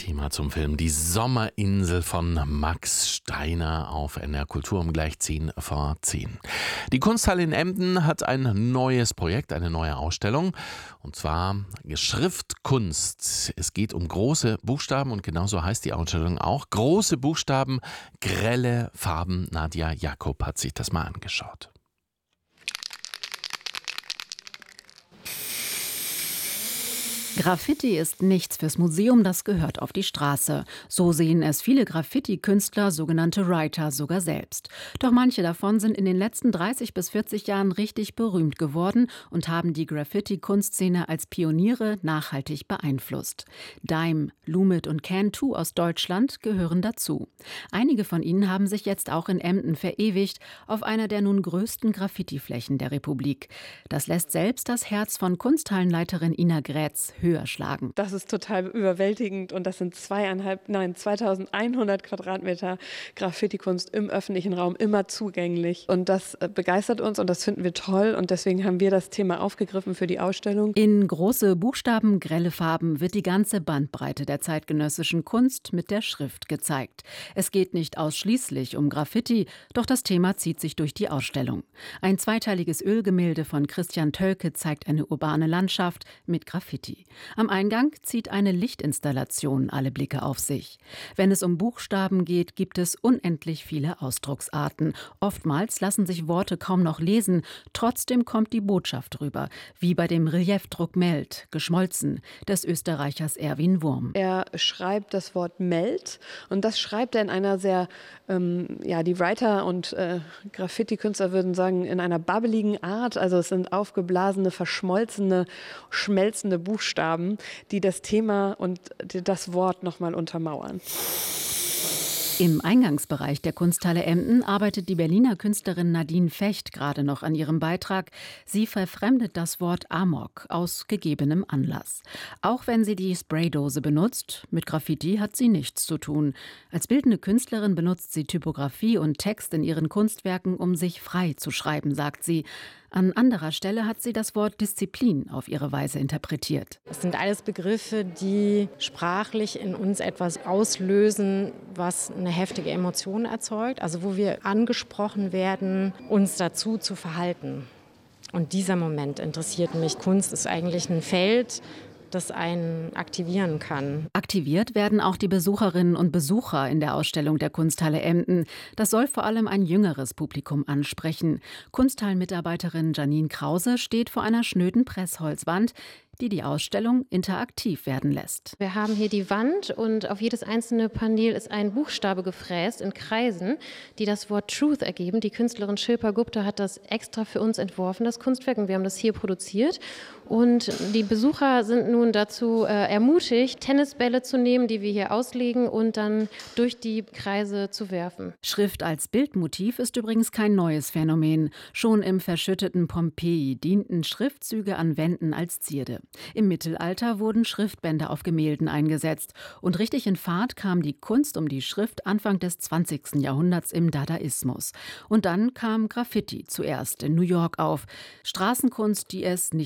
Thema zum Film Die Sommerinsel von Max Steiner auf NDR Kultur um gleich 10 vor 10. Die Kunsthalle in Emden hat ein neues Projekt, eine neue Ausstellung, und zwar Schriftkunst. Es geht um große Buchstaben und genauso heißt die Ausstellung auch. Große Buchstaben, grelle Farben. Nadja Jakob hat sich das mal angeschaut. Graffiti ist nichts fürs Museum, das gehört auf die Straße. So sehen es viele Graffiti-Künstler, sogenannte Writer, sogar selbst. Doch manche davon sind in den letzten 30 bis 40 Jahren richtig berühmt geworden und haben die Graffiti-Kunstszene als Pioniere nachhaltig beeinflusst. Dime, Lumit und Can2 aus Deutschland gehören dazu. Einige von ihnen haben sich jetzt auch in Emden verewigt, auf einer der nun größten Graffiti-Flächen der Republik. Das lässt selbst das Herz von Kunsthallenleiterin Ina Grätz höher schlagen. Das ist total überwältigend und das sind 2100 Quadratmeter Graffiti-Kunst im öffentlichen Raum, immer zugänglich. Und das begeistert uns und das finden wir toll und deswegen haben wir das Thema aufgegriffen für die Ausstellung. In große Buchstaben, grelle Farben wird die ganze Bandbreite der zeitgenössischen Kunst mit der Schrift gezeigt. Es geht nicht ausschließlich um Graffiti, doch das Thema zieht sich durch die Ausstellung. Ein zweiteiliges Ölgemälde von Christian Tölke zeigt eine urbane Landschaft mit Graffiti. Am Eingang zieht eine Lichtinstallation alle Blicke auf sich. Wenn es um Buchstaben geht, gibt es unendlich viele Ausdrucksarten. Oftmals lassen sich Worte kaum noch lesen, trotzdem kommt die Botschaft rüber, wie bei dem Reliefdruck Meld, geschmolzen, des Österreichers Erwin Wurm. Er schreibt das Wort Meld und das schreibt er in einer sehr, die Writer und Graffiti-Künstler würden sagen, in einer babbeligen Art. Also es sind aufgeblasene, verschmolzene, schmelzende Buchstaben, die das Thema und das Wort nochmal untermauern. Im Eingangsbereich der Kunsthalle Emden arbeitet die Berliner Künstlerin Nadine Fecht gerade noch an ihrem Beitrag. Sie verfremdet das Wort Amok aus gegebenem Anlass. Auch wenn sie die Spraydose benutzt, mit Graffiti hat sie nichts zu tun. Als bildende Künstlerin benutzt sie Typografie und Text in ihren Kunstwerken, um sich frei zu schreiben, sagt sie. An anderer Stelle hat sie das Wort Disziplin auf ihre Weise interpretiert. Es sind alles Begriffe, die sprachlich in uns etwas auslösen, was eine heftige Emotion erzeugt. Also wo wir angesprochen werden, uns dazu zu verhalten. Und dieser Moment interessiert mich. Kunst ist eigentlich ein Feld, das einen aktivieren kann. Aktiviert werden auch die Besucherinnen und Besucher in der Ausstellung der Kunsthalle Emden. Das soll vor allem ein jüngeres Publikum ansprechen. Kunsthallenmitarbeiterin Janine Krause steht vor einer schnöden Pressholzwand, die Ausstellung interaktiv werden lässt. Wir haben hier die Wand und auf jedes einzelne Panel ist ein Buchstabe gefräst in Kreisen, die das Wort Truth ergeben. Die Künstlerin Shilpa Gupta hat das extra für uns entworfen, das Kunstwerk, und wir haben das hier produziert. Und die Besucher sind nun dazu ermutigt, Tennisbälle zu nehmen, die wir hier auslegen und dann durch die Kreise zu werfen. Schrift als Bildmotiv ist übrigens kein neues Phänomen. Schon im verschütteten Pompeji dienten Schriftzüge an Wänden als Zierde. Im Mittelalter wurden Schriftbänder auf Gemälden eingesetzt. Und richtig in Fahrt kam die Kunst um die Schrift Anfang des 20. Jahrhunderts im Dadaismus. Und dann kam Graffiti zuerst in New York auf. Straßenkunst, die es nicht